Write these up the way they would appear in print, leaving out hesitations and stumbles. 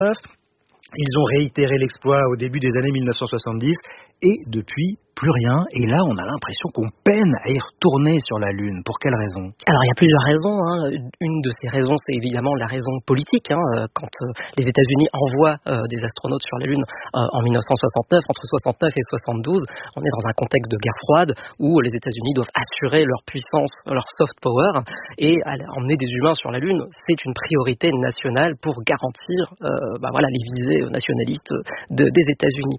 Ils ont réitéré l'exploit au début des années 1970 et depuis, plus rien. Et là, on a l'impression qu'on peine à y retourner sur la Lune. Pour quelle raison ? Alors, il y a plusieurs raisons. Une de ces raisons, c'est évidemment la raison politique. Quand les États-Unis envoient des astronautes sur la Lune en 1969, entre 69 et 72, on est dans un contexte de guerre froide où les États-Unis doivent assurer leur puissance, leur soft power, et emmener des humains sur la Lune, c'est une priorité nationale pour garantir les visées nationalistes des États-Unis.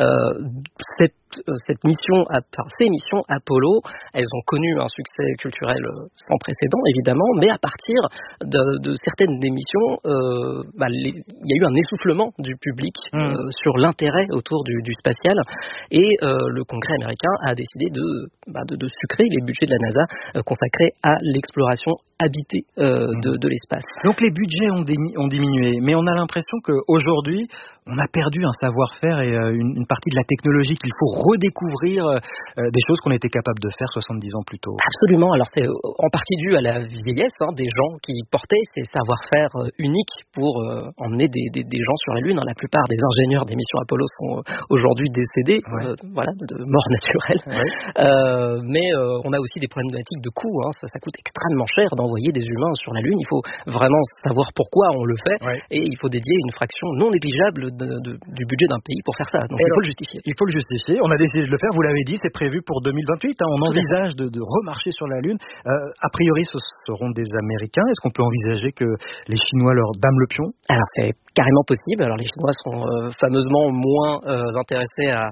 Ces missions Apollo, elles ont connu un succès culturel sans précédent, évidemment, mais à partir de certaines des missions, il y a eu un essoufflement du public sur l'intérêt autour du spatial, et le Congrès américain a décidé de sucrer les budgets de la NASA consacrés à l'exploration habitée de l'espace. Donc les budgets ont diminué, mais on a l'impression qu'aujourd'hui, on a perdu un savoir-faire et une partie de la technologie qu'il faut redécouvrir des choses qu'on était capable de faire 70 ans plus tôt. Absolument. Alors c'est en partie dû à la vieillesse des gens qui portaient ces savoir-faire uniques pour emmener des gens sur la Lune. La plupart des ingénieurs des missions Apollo sont aujourd'hui décédés, de mort naturelle. Ouais. Mais on a aussi des problématiques de coût. Ça coûte extrêmement cher d'envoyer des humains sur la Lune. Il faut vraiment savoir pourquoi on le fait, et il faut dédier une fraction non négligeable du budget d'un pays pour faire ça. Donc il faut le justifier. Il faut le justifier. On a décidé de le faire. Vous l'avez dit, c'est prévu pour 2028. On envisage de remarcher sur la Lune. A priori, ce seront des Américains. Est-ce qu'on peut envisager que les Chinois leur dament le pion ? Alors c'est carrément possible. Alors les Chinois sont fameusement moins intéressés à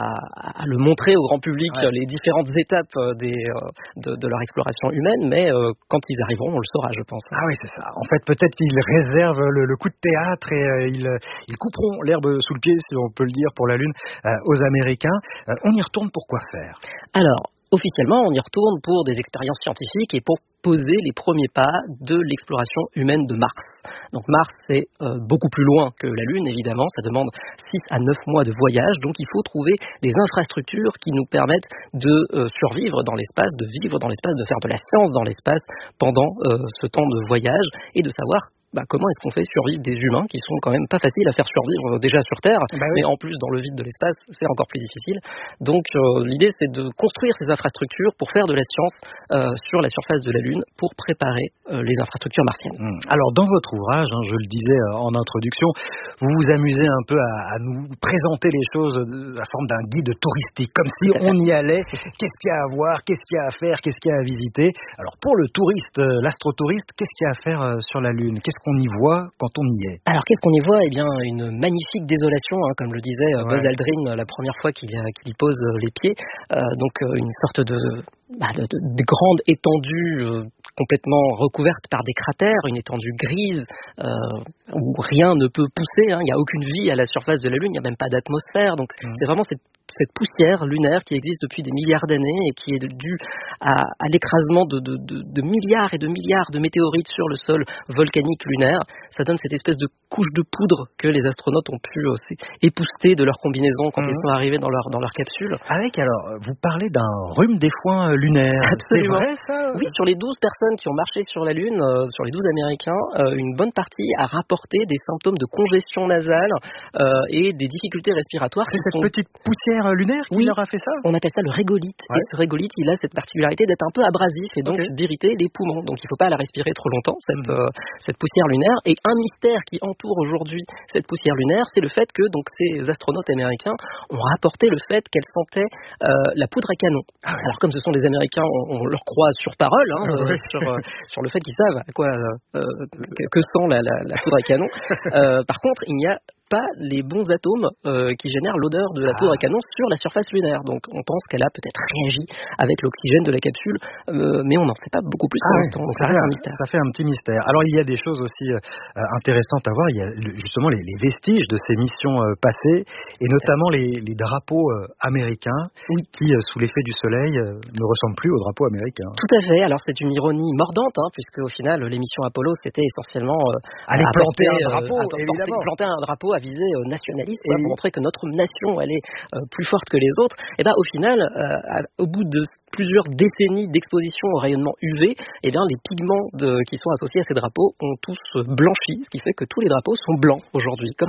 le montrer au grand public, les différentes étapes de leur exploration humaine, mais quand ils arriveront, on le saura, je pense. Ah oui, c'est ça. En fait, peut-être qu'ils réservent le coup de théâtre et ils couperont l'herbe sous le pied, si on peut le dire, pour la Lune aux Américains. On y retourne pour quoi faire ? Alors, officiellement, on y retourne pour des expériences scientifiques et pour poser les premiers pas de l'exploration humaine de Mars. Donc Mars, c'est beaucoup plus loin que la Lune, évidemment. Ça demande 6 à 9 mois de voyage. Donc il faut trouver des infrastructures qui nous permettent de survivre dans l'espace, de vivre dans l'espace, de faire de la science dans l'espace pendant ce temps de voyage, et de savoir comment est-ce qu'on fait survivre des humains qui sont quand même pas faciles à faire survivre déjà sur Terre, mais en plus dans le vide de l'espace, c'est encore plus difficile. Donc l'idée, c'est de construire ces infrastructures pour faire de la science sur la surface de la Lune, pour préparer les infrastructures martiennes. Alors dans votre ouvrage, je le disais en introduction, vous vous amusez un peu à nous présenter les choses de la forme d'un guide touristique, comme si on y allait. Qu'est-ce qu'il y a à voir, qu'est-ce qu'il y a à faire, qu'est-ce qu'il y a à visiter. Alors pour le touriste, l'astrotouriste, qu'est-ce qu'il y a à faire sur la Lune ? Qu'est-ce qu'on y voit quand on y est ? Alors qu'est-ce qu'on y voit ? Eh bien, une magnifique désolation, comme le disait Buzz Aldrin la première fois qu'il y pose les pieds. Donc une sorte de grande étendue complètement recouverte par des cratères, une étendue grise où rien ne peut pousser. Il n'y a aucune vie à la surface de la Lune, il n'y a même pas d'atmosphère. Donc c'est vraiment cette poussière lunaire qui existe depuis des milliards d'années et qui est due à l'écrasement de milliards et de milliards de météorites sur le sol volcanique lunaire. Ça donne cette espèce de couche de poudre que les astronautes ont pu épousseter de leur combinaison quand ils sont arrivés dans leur capsule. Alors, vous parlez d'un rhume des foins lunaire. Absolument. C'est vrai, ça ? Oui, sur les 12 personnes qui ont marché sur la Lune, sur les 12 Américains, une bonne partie a rapporté des symptômes de congestion nasale et des difficultés respiratoires. C'est cette petite poussière lunaire qui leur a fait ça ? On appelle ça le régolithe. Et ce régolithe, il a cette particularité d'être un peu abrasif et donc d'irriter les poumons. Donc il ne faut pas la respirer trop longtemps, cette poussière lunaire. Et un mystère qui entoure aujourd'hui cette poussière lunaire, c'est le fait que ces astronautes américains ont rapporté le fait qu'elles sentaient la poudre à canon. Alors comme ce sont des Américains, on leur croit sur parole sur le fait qu'ils savent à quoi que sent la poudre à canon. Par contre, il n'y a pas les bons atomes qui génèrent l'odeur de la poudre à canon sur la surface lunaire. Donc on pense qu'elle a peut-être réagi avec l'oxygène de la capsule, mais on n'en sait pas beaucoup plus pour l'instant. Donc ça reste un mystère. Ça fait un petit mystère. Alors il y a des choses aussi intéressantes à voir. Il y a justement les vestiges de ces missions passées, et notamment les drapeaux américains qui, sous l'effet du soleil, ne ressemblent plus aux drapeaux américains. Tout à fait. Alors c'est une ironie mordante, puisque au final les missions Apollo, c'était essentiellement aller planter un drapeau, évidemment. Planter un drapeau à visée nationaliste, pour montrer que notre nation, elle est plus forte que les autres. Et au final, au bout de plusieurs décennies d'exposition au rayonnement UV, les pigments qui sont associés à ces drapeaux ont tous blanchi, ce qui fait que tous les drapeaux sont blancs aujourd'hui, comme